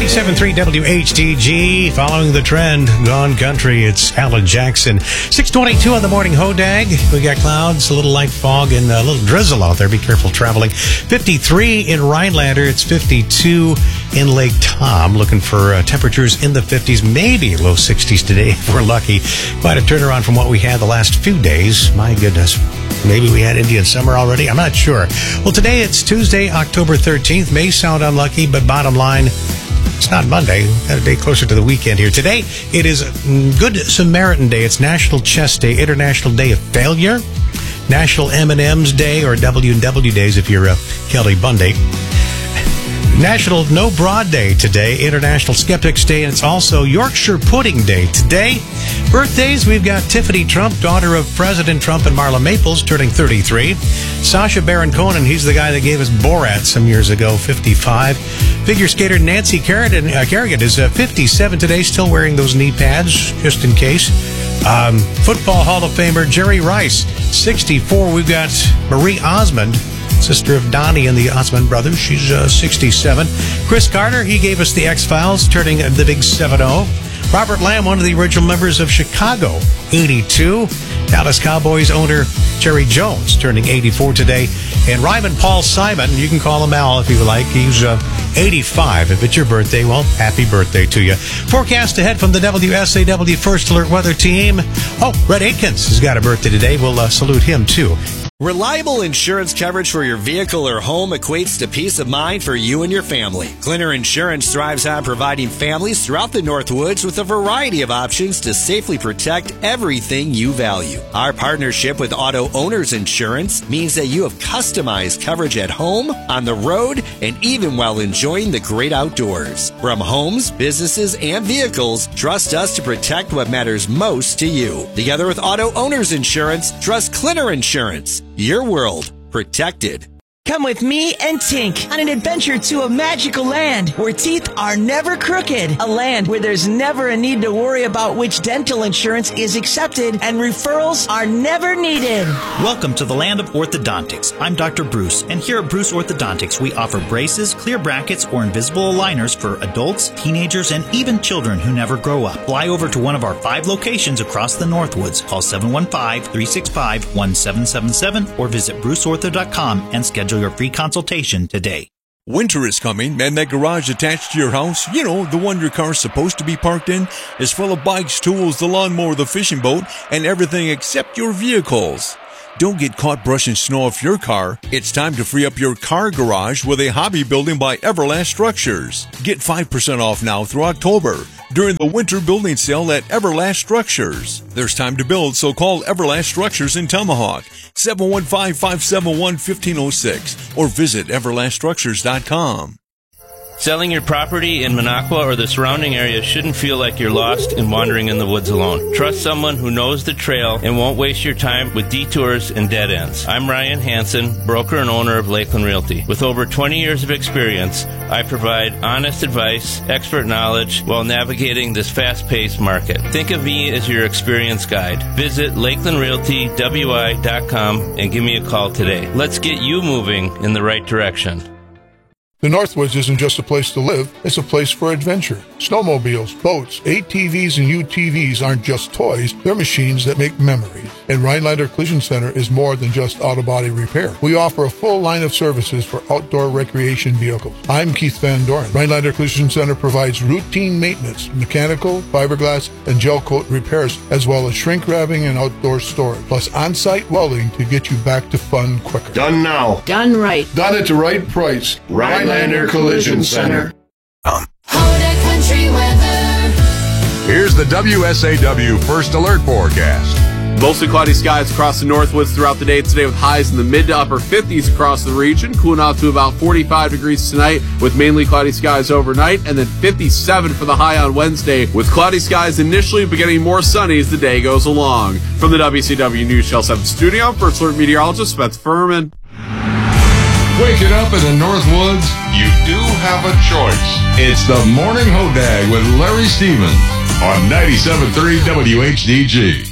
97.3 WHDG, following the trend, Gone Country. It's Alan Jackson. 6:22 on the morning Hodag. We got clouds, a little light fog, and a little drizzle out there. Be careful traveling. 53 in Rhinelander. It's 52 in Lake Tom. Looking for temperatures in the 50s, maybe low 60s today if we're lucky. Quite a turnaround from what we had the last few days. My goodness. Maybe we had Indian summer already. I'm not sure. Well, today it's Tuesday, October 13th. May sound unlucky, but bottom line, it's not Monday. Got a day closer to the weekend here. Today, it is Good Samaritan Day. It's National Chess Day, International Day of Failure, National M&M's Day, or W&W Days if you're Kelly Bundy. National No Broad Day today, International Skeptics Day, and it's also Yorkshire Pudding Day. Today, birthdays, we've got Tiffany Trump, daughter of President Trump and Marla Maples, turning 33. Sacha Baron Cohen, he's the guy that gave us Borat some years ago, 55. Figure skater Nancy Kerrigan is 57 today, still wearing those knee pads, just in case. Football Hall of Famer Jerry Rice, 64. We've got Marie Osmond, sister of Donnie and the Osmond brothers. She's 67. Chris Carter, he gave us the X-Files, turning the big 7-0. Robert Lamb, one of the original members of Chicago, 82. Dallas Cowboys owner Jerry Jones, turning 84 today. And Ryman Paul Simon, you can call him Al if you like. He's 85. If it's your birthday, well, happy birthday to you. Forecast ahead from the WSAW First Alert Weather Team. Oh, Red Aikens has got a birthday today. We'll salute him, too. Reliable insurance coverage for your vehicle or home equates to peace of mind for you and your family. Clinner Insurance thrives on providing families throughout the Northwoods with a variety of options to safely protect everything you value. Our partnership with Auto Owners Insurance means that you have customized coverage at home, on the road, and even while enjoying the great outdoors. From homes, businesses, and vehicles, trust us to protect what matters most to you. Together with Auto Owners Insurance, trust Clinner Insurance. Your world protected. Come with me and Tink on an adventure to a magical land where teeth are never crooked. A land where there's never a need to worry about which dental insurance is accepted and referrals are never needed. Welcome to the land of orthodontics. I'm Dr. Bruce, and here at Bruce Orthodontics, we offer braces, clear brackets, or invisible aligners for adults, teenagers, and even children who never grow up. Fly over to one of our 5 locations across the Northwoods. Call 715-365-1777 or visit bruceortho.com and schedule your free consultation today. Winter is coming, and that garage attached to your house, you know, the one your car's supposed to be parked in, is full of bikes, tools, the lawnmower, the fishing boat, and everything except your vehicles. Don't get caught brushing snow off your car. It's time to free up your car garage with a hobby building by Everlast Structures. Get 5% off now through October during the winter building sale at Everlast Structures. There's time to build, so call Everlast Structures in Tomahawk, 715-571-1506, or visit everlaststructures.com. Selling your property in Minocqua or the surrounding area shouldn't feel like you're lost and wandering in the woods alone. Trust someone who knows the trail and won't waste your time with detours and dead ends. I'm Ryan Hansen, broker and owner of Lakeland Realty. With over 20 years of experience, I provide honest advice, expert knowledge while navigating this fast-paced market. Think of me as your experience guide. Visit LakelandRealtyWI.com and give me a call today. Let's get you moving in the right direction. The Northwoods isn't just a place to live, it's a place for adventure. Snowmobiles, boats, ATVs, and UTVs aren't just toys, they're machines that make memories. And Rhinelander Collision Center is more than just auto body repair. We offer a full line of services for outdoor recreation vehicles. I'm Keith Van Doren. Rhinelander Collision Center provides routine maintenance, mechanical, fiberglass, and gel coat repairs, as well as shrink wrapping and outdoor storage, plus on-site welding to get you back to fun quicker. Done now. Done right. Done at the right price. Rhinelander Collision Center. Country weather. Here's the WSAW First Alert forecast. Mostly cloudy skies across the Northwoods throughout the day today with highs in the mid to upper 50s across the region, cooling out to about 45 degrees tonight with mainly cloudy skies overnight, and then 57 for the high on Wednesday with cloudy skies initially but getting more sunny as the day goes along. From the WCW News Channel 7 studio, First Alert meteorologist Spencer Furman. Waking up in the Northwoods, you do have a choice. It's the Morning Hodag with Larry Stevens on 97.3 WHDG.